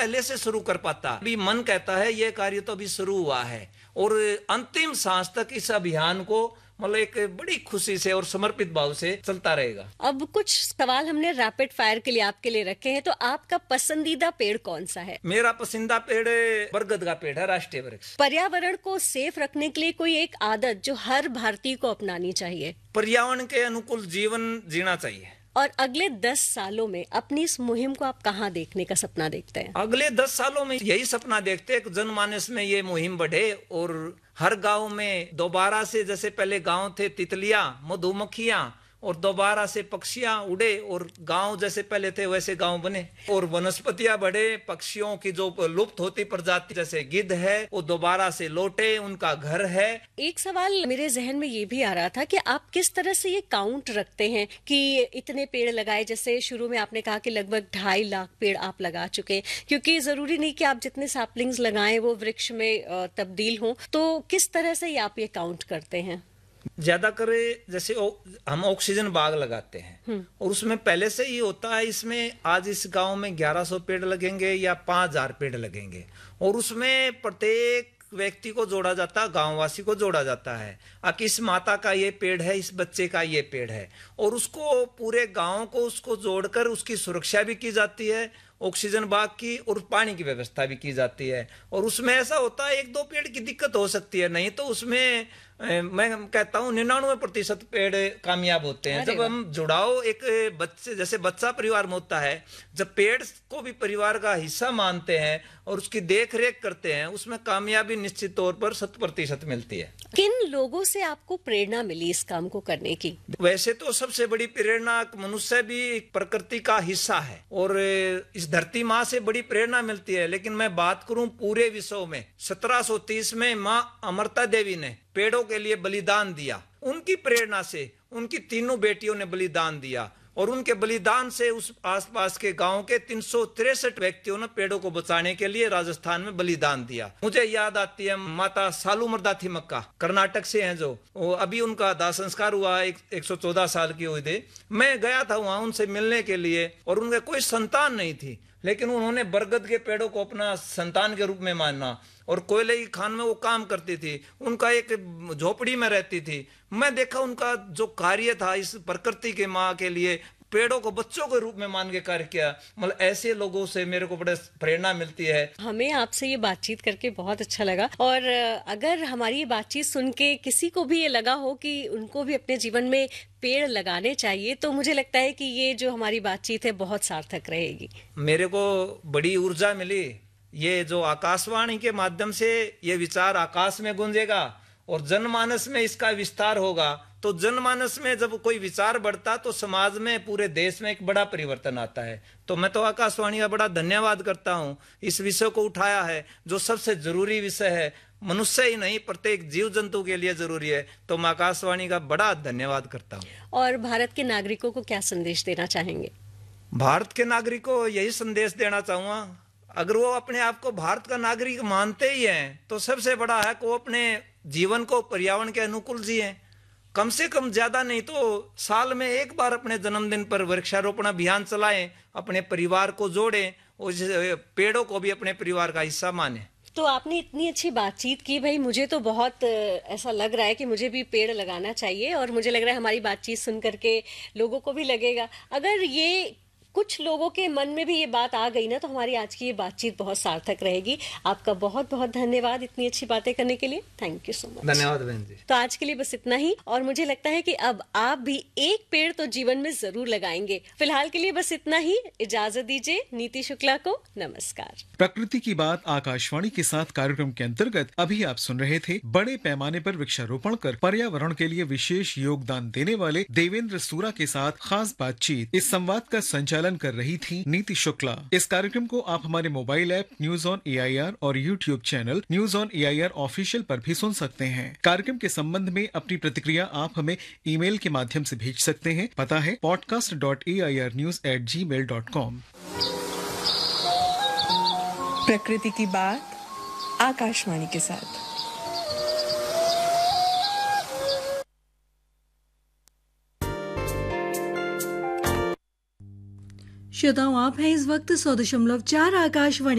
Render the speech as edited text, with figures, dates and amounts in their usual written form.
पहले से शुरू कर पाता। अभी मन कहता है ये कार्य तो अभी शुरू हुआ है और अंतिम सांस तक इस अभियान को मतलब एक बड़ी खुशी से और समर्पित भाव से चलता रहेगा। अब कुछ सवाल हमने रैपिड फायर के लिए आपके लिए रखे हैं, तो आपका पसंदीदा पेड़ कौन सा है? मेरा पसंदीदा पेड़ बरगद का पेड़ है, राष्ट्रीय वृक्ष। पर्यावरण को सेफ रखने के लिए कोई एक आदत जो हर भारतीय को अपनानी चाहिए? पर्यावरण के अनुकूल जीवन जीना चाहिए। और अगले 10 सालों में अपनी इस मुहिम को आप कहाँ देखने का सपना देखते हैं? अगले 10 सालों में यही सपना देखते हैं कि जनमानस में ये मुहिम बढ़े और हर गांव में दोबारा से, जैसे पहले गांव थे तितलियां, मधुमक्खियां, और दोबारा से पक्षियां उड़े और गांव जैसे पहले थे वैसे गांव बने और वनस्पतियां बढ़े। पक्षियों की जो लुप्त होती प्रजाति जैसे गिद्ध है वो दोबारा से लौटे, उनका घर है। एक सवाल मेरे जहन में ये भी आ रहा था कि आप किस तरह से ये काउंट रखते हैं कि इतने पेड़ लगाए? जैसे शुरू में आपने कहा कि लगभग 2.5 लाख पेड़ आप लगा चुके हैं, क्योंकि जरूरी नहीं कि आप जितने सैपलिंग्स लगाएं वो वृक्ष में तब्दील हों, तो किस तरह से आप ये काउंट करते हैं? ज्यादा करे जैसे हम ऑक्सीजन बाग लगाते हैं और उसमें पहले से ही होता है, इसमें आज इस गांव में 1100 पेड़ लगेंगे या 5000 पेड़ लगेंगे और उसमें प्रत्येक व्यक्ति को जोड़ा जाता है, गांववासी को जोड़ा जाता है कि इस माता का ये पेड़ है, इस बच्चे का ये पेड़ है, और उसको पूरे गांव को उसको जोड़कर उसकी सुरक्षा भी की जाती है, ऑक्सीजन बाग की, और पानी की व्यवस्था भी की जाती है। और उसमें ऐसा होता है 1-2 पेड़ की दिक्कत हो सकती है, नहीं तो उसमें मैं कहता हूँ 99% पेड़ कामयाब होते हैं। जब हम जुड़ाव एक बच्चे जैसे बच्चा परिवार में होता है, जब पेड़ को भी परिवार का हिस्सा मानते हैं और उसकी देख रेख करते हैं, उसमें कामयाबी निश्चित तौर पर 100% मिलती है। किन लोगों से आपको प्रेरणा मिली इस काम को करने की? वैसे तो सबसे बड़ी प्रेरणा मनुष्य भी प्रकृति का हिस्सा है और इस धरती माँ से बड़ी प्रेरणा मिलती है, लेकिन मैं बात करूं पूरे विश्व में 1730 में माँ अमृता देवी ने पेड़ों के लिए बलिदान दिया। उनकी प्रेरणा से उनकी 3 बेटियों ने बलिदान दिया और उनके बलिदान से उस आसपास के गांव के 363 व्यक्तियों ने पेड़ों को बचाने के लिए राजस्थान में बलिदान दिया। मुझे याद आती है माता सालूमरदा थी मक्का, कर्नाटक से हैं जो, अभी उनका दाह संस्कार हुआ, 114 साल की हुई थी। मैं गया था वहां उनसे मिलने के लिए और उनके कोई संतान नहीं थी, लेकिन उन्होंने बरगद के पेड़ों को अपना संतान के रूप में माना और कोयले की खान में वो काम करती थी, उनका एक झोपड़ी में रहती थी। मैं देखा उनका जो कार्य था इस प्रकृति के माँ के लिए, पेड़ों को बच्चों के रूप में मान के कार्य किया। मतलब ऐसे लोगों से मेरे को बड़े प्रेरणा मिलती है। हमें आपसे ये बातचीत करके बहुत अच्छा लगा और अगर हमारी ये बातचीत सुन के किसी को भी ये लगा हो कि उनको भी अपने जीवन में पेड़ लगाने चाहिए, तो मुझे लगता है कि ये जो हमारी बातचीत है बहुत सार्थक रहेगी। मेरे को बड़ी ऊर्जा मिली। ये जो आकाशवाणी के माध्यम से ये विचार आकाश में गूंजेगा और जनमानस में इसका विस्तार होगा, तो जनमानस में जब कोई विचार बढ़ता तो समाज में, पूरे देश में एक बड़ा परिवर्तन आता है। तो मैं तो आकाशवाणी का बड़ा धन्यवाद करता हूँ, इस विषय को उठाया है जो सबसे जरूरी विषय है, मनुष्य ही नहीं प्रत्येक जीव जंतु के लिए जरूरी है। तो मैं आकाशवाणी का बड़ा धन्यवाद करता हूँ। और भारत के नागरिकों को क्या संदेश देना चाहेंगे? भारत के नागरिकों को यही संदेश देना चाहूंगा, अगर वो अपने आप को भारत का नागरिक मानते ही हैं तो सबसे बड़ा है कि वो अपने जीवन को पर्यावरण के अनुकूल जिए। कम से कम ज्यादा नहीं तो साल में एक बार अपने जन्मदिन पर वृक्षारोपण अभियान चलाएं, अपने परिवार को जोड़ें और पेड़ों को भी अपने परिवार का हिस्सा माने। तो आपने इतनी अच्छी बातचीत की भाई, मुझे तो बहुत ऐसा लग रहा है कि मुझे भी पेड़ लगाना चाहिए और मुझे लग रहा है हमारी बातचीत सुन करके लोगों को भी लगेगा। अगर ये कुछ लोगों के मन में भी ये बात आ गई ना, तो हमारी आज की ये बातचीत बहुत सार्थक रहेगी। आपका बहुत बहुत धन्यवाद इतनी अच्छी बातें करने के लिए। Thank you so much. धन्यवाद बहन जी। तो आज के लिए बस इतना ही और मुझे लगता है कि अब आप भी एक पेड़ तो जीवन में जरूर लगाएंगे। फिलहाल के लिए बस इतना ही, इजाजत दीजिए। नीति शुक्ला को नमस्कार। प्रकृति की बात आकाशवाणी के साथ कार्यक्रम के अंतर्गत अभी आप सुन रहे थे बड़े पैमाने पर वृक्षारोपण कर पर्यावरण के लिए विशेष योगदान देने वाले देवेंद्र सूरा के साथ खास बातचीत। इस संवाद का संचालन कर रही थी नीति शुक्ला। इस कार्यक्रम को आप हमारे mobile app news on AIR और YouTube channel news on AIR official पर भी सुन सकते हैं। कार्यक्रम के संबंध में अपनी प्रतिक्रिया आप हमें ईमेल के माध्यम से भेज सकते हैं। पता है podcast.airnews@gmail.com। प्रकृति की बात आकाशवाणी के साथ। श्रोताओं, आप हैं इस वक्त 100.4 आकाशवाणी